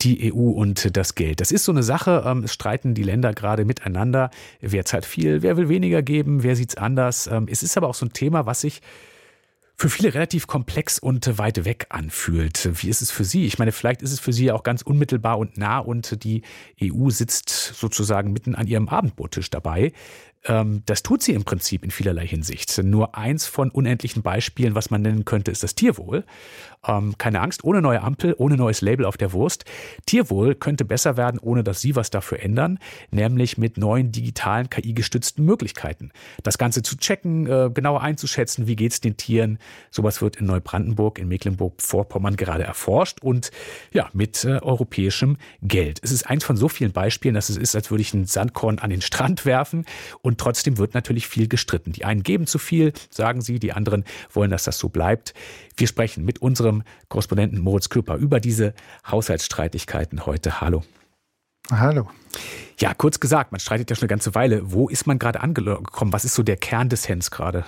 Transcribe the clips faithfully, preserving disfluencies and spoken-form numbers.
die E U und das Geld. Das ist so eine Sache, ähm, es streiten die Länder gerade miteinander. Wer zahlt viel, wer will weniger geben, wer sieht's anders. Ähm, es ist aber auch so ein Thema, was sich für viele relativ komplex und weit weg anfühlt. Wie ist es für Sie? Ich meine, vielleicht ist es für Sie auch ganz unmittelbar und nah und die E U sitzt sozusagen mitten an ihrem Abendbrottisch dabei. Das tut sie im Prinzip in vielerlei Hinsicht. Nur eins von unendlichen Beispielen, was man nennen könnte, ist das Tierwohl. Ähm, keine Angst, ohne neue Ampel, ohne neues Label auf der Wurst. Tierwohl könnte besser werden, ohne dass Sie was dafür ändern, nämlich mit neuen digitalen K I-gestützten Möglichkeiten. Das Ganze zu checken, äh, genauer einzuschätzen, wie geht's den Tieren. Sowas wird in Neubrandenburg, in Mecklenburg-Vorpommern gerade erforscht und ja, mit äh, europäischem Geld. Es ist eins von so vielen Beispielen, dass es ist, als würde ich einen Sandkorn an den Strand werfen. Und trotzdem wird natürlich viel gestritten. Die einen geben zu viel, sagen sie, die anderen wollen, dass das so bleibt. Wir sprechen mit unserem Korrespondenten Moritz Küpper über diese Haushaltsstreitigkeiten heute. Hallo. Hallo. Ja, kurz gesagt, man streitet ja schon eine ganze Weile. Wo ist man gerade angekommen? Was ist so der Kern des Hens gerade?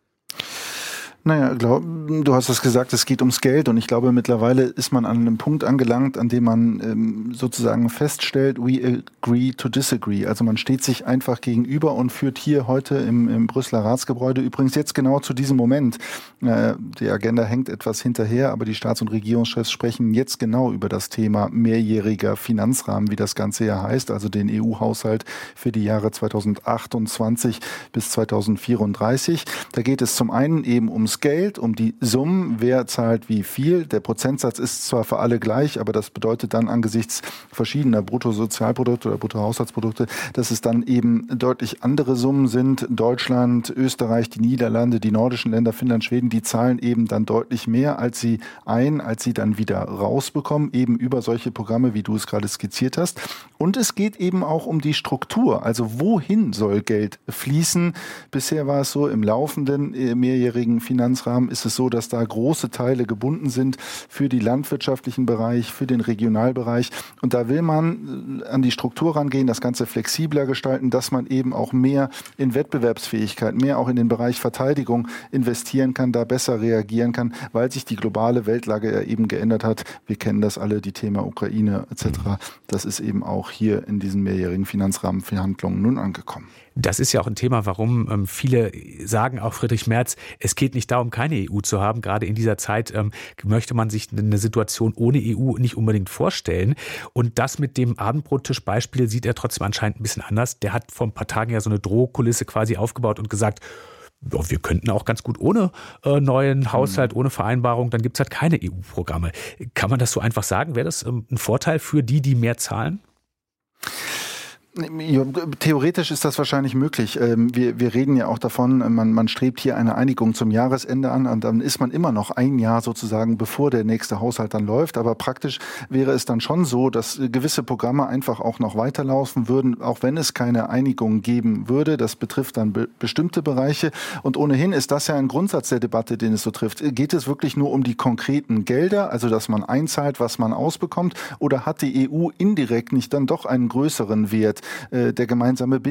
Naja, glaub, du hast es gesagt, es geht ums Geld und ich glaube, mittlerweile ist man an einem Punkt angelangt, an dem man ähm, sozusagen feststellt, we agree to disagree. Also man steht sich einfach gegenüber und führt hier heute im, im Brüsseler Ratsgebäude, übrigens jetzt genau zu diesem Moment, äh, die Agenda hängt etwas hinterher, aber die Staats- und Regierungschefs sprechen jetzt genau über das Thema mehrjähriger Finanzrahmen, wie das Ganze ja heißt, also den E U-Haushalt für die Jahre zweitausendachtundzwanzig bis zweitausendvierunddreißig. Da geht es zum einen eben ums Geld, um die Summen, wer zahlt wie viel. Der Prozentsatz ist zwar für alle gleich, aber das bedeutet dann angesichts verschiedener Bruttosozialprodukte oder Bruttohaushaltsprodukte, dass es dann eben deutlich andere Summen sind. Deutschland, Österreich, die Niederlande, die nordischen Länder, Finnland, Schweden, die zahlen eben dann deutlich mehr, als sie ein, als sie dann wieder rausbekommen, eben über solche Programme, wie du es gerade skizziert hast. Und es geht eben auch um die Struktur, also wohin soll Geld fließen? Bisher war es so, im laufenden äh, mehrjährigen Finanzrahmen ist es so, dass da große Teile gebunden sind für den landwirtschaftlichen Bereich, für den Regionalbereich. Und da will man an die Struktur rangehen, das Ganze flexibler gestalten, dass man eben auch mehr in Wettbewerbsfähigkeit, mehr auch in den Bereich Verteidigung investieren kann, da besser reagieren kann, weil sich die globale Weltlage ja eben geändert hat. Wir kennen das alle, die Thema Ukraine et cetera. Das ist eben auch hier in diesen mehrjährigen Finanzrahmenverhandlungen nun angekommen. Das ist ja auch ein Thema, warum ähm, viele sagen, auch Friedrich Merz, es geht nicht darum, keine E U zu haben. Gerade in dieser Zeit ähm, möchte man sich eine Situation ohne E U nicht unbedingt vorstellen. Und das mit dem Abendbrottisch-Beispiel sieht er trotzdem anscheinend ein bisschen anders. Der hat vor ein paar Tagen ja so eine Drohkulisse quasi aufgebaut und gesagt, ja, wir könnten auch ganz gut ohne äh, neuen Haushalt, ohne Vereinbarung, dann gibt es halt keine E U-Programme. Kann man das so einfach sagen? Wäre das ähm, ein Vorteil für die, die mehr zahlen? Ja, theoretisch ist das wahrscheinlich möglich. Wir, wir reden ja auch davon, man, man strebt hier eine Einigung zum Jahresende an und dann ist man immer noch ein Jahr sozusagen, bevor der nächste Haushalt dann läuft. Aber praktisch wäre es dann schon so, dass gewisse Programme einfach auch noch weiterlaufen würden, auch wenn es keine Einigung geben würde. Das betrifft dann be- bestimmte Bereiche. Und ohnehin ist das ja ein Grundsatz der Debatte, den es so trifft. Geht es wirklich nur um die konkreten Gelder, also dass man einzahlt, was man ausbekommt, oder hat die E U indirekt nicht dann doch einen größeren Wert? Der gemeinsame